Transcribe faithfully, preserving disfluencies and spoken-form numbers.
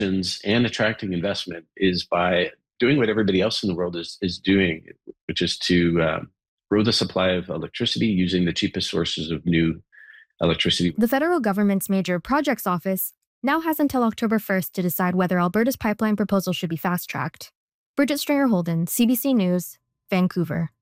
and attracting investment is by doing what everybody else in the world is is doing, which is to um, grow the supply of electricity using the cheapest sources of new electricity. The federal government's major projects office now has until October first to decide whether Alberta's pipeline proposal should be fast-tracked. Bridget Stringer Holden, C B C News, Vancouver.